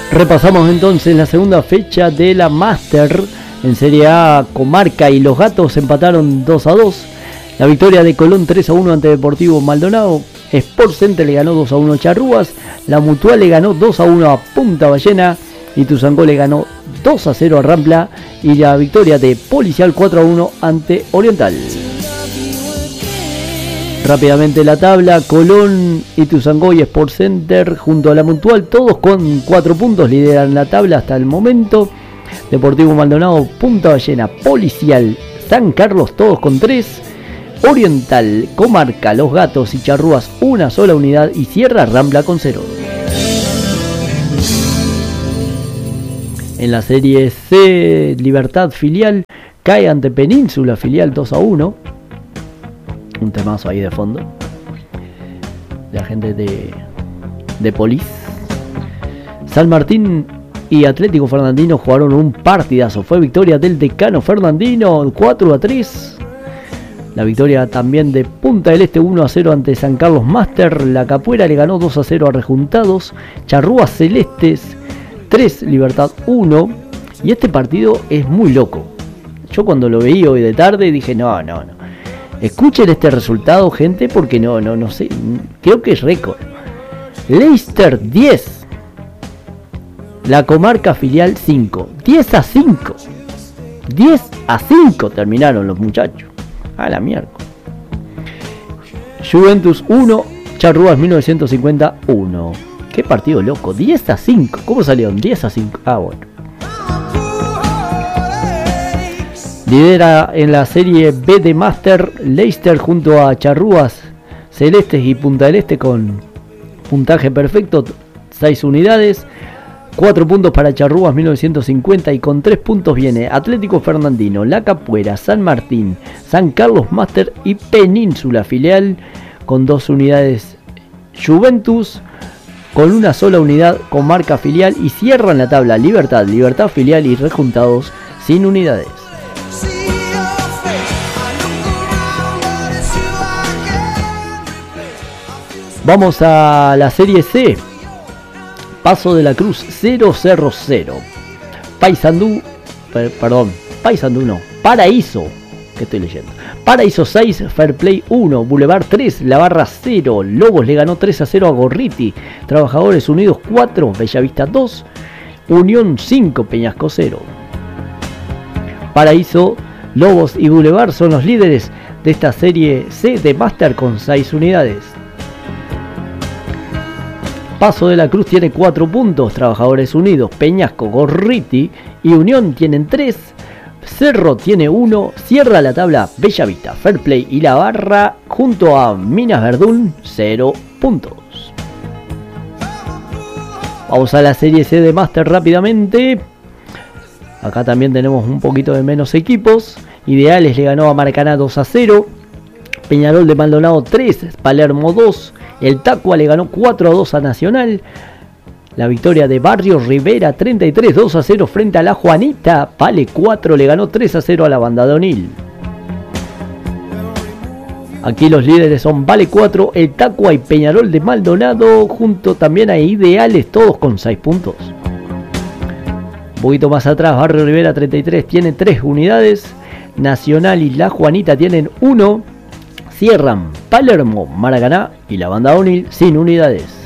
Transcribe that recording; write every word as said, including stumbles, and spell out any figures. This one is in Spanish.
Repasamos entonces la segunda fecha de la Master. En Serie A, Comarca y Los Gatos empataron dos a dos. La victoria de Colón tres a uno ante Deportivo Maldonado. Sport Center le ganó dos a uno a Charrúas. La Mutual le ganó dos a uno a Punta Ballena. Y Tuzangó le ganó dos a cero a Rampla. Y la victoria de Policial cuatro a uno ante Oriental. Rápidamente la tabla, Colón, Ituzaingó y Sport Center junto a la Mutual, todos con cuatro puntos, lideran la tabla hasta el momento. Deportivo Maldonado, Punta Ballena, Policial, San Carlos, todos con tres. Oriental, Comarca, Los Gatos y Charrúas, una sola unidad, y cierra Rampla con cero. En la Serie C, Libertad filial cae ante Península filial dos a uno. Un temazo ahí de fondo. La gente de, de Polis. San Martín y Atlético Fernandino jugaron un partidazo. Fue victoria del Decano Fernandino cuatro a tres. La victoria también de Punta del Este uno a cero ante San Carlos Master. La Capuera le ganó dos a cero a Rejuntados. Charrúas Celestes tres, Libertad uno. Y este partido es muy loco. Yo cuando lo veí hoy de tarde dije no, no, no. Escuchen este resultado, gente, porque no, no, no sé, creo que es récord. Leicester diez, la Comarca filial cinco, diez a cinco, diez a cinco terminaron los muchachos. A la mierda. Juventus uno, Charrúas mil novecientos cincuenta uno. Qué partido loco, diez a cinco. ¿Cómo salieron? diez a cinco. Ah, bueno. Lidera en la Serie B de Master Leicester junto a Charrúas Celestes y Punta del Este con puntaje perfecto, seis unidades, cuatro puntos para Charrúas mil novecientos cincuenta, y con tres puntos viene Atlético Fernandino, La Capuera, San Martín, San Carlos Master y Península filial con dos unidades. Juventus con una sola unidad, Comarca filial, y cierran la tabla Libertad, Libertad filial y Rejuntados sin unidades. Vamos a la Serie C. Paso de la Cruz cero cero cero. Paysandú, per, perdón, Paysandú no, Paraíso, que estoy leyendo. Paraíso seis, Fair Play uno, Boulevard tres, La Barra cero. Lobos le ganó tres a cero a Gorriti. Trabajadores Unidos cuatro, Bellavista dos. Unión cinco, Peñasco cero. Paraíso, Lobos y Boulevard son los líderes de esta Serie C de Master con seis unidades. Paso de la Cruz tiene cuatro puntos, Trabajadores Unidos, Peñasco, Gorriti y Unión tienen tres, Cerro tiene uno, cierra la tabla Bellavista, Fair Play y La Barra junto a Minas Verdún, cero puntos. Vamos a la Serie C de Master rápidamente. Acá también tenemos un poquito de menos equipos. Ideales le ganó a Maracaná dos a cero, Peñarol de Maldonado tres, Palermo dos. El Tacua le ganó cuatro a dos a Nacional. La victoria de Barrio Rivera treinta y tres, dos a cero frente a La Juanita. Pale cuatro le ganó tres a cero a la Banda de O'Neill. Aquí los líderes son Vale cuatro, El Tacua y Peñarol de Maldonado. Junto también a Ideales, todos con seis puntos. Un poquito más atrás, Barrio Rivera treinta y tres tiene tres unidades. Nacional y La Juanita tienen uno. Cierran Palermo, Maracaná y la Banda O'Neill sin unidades.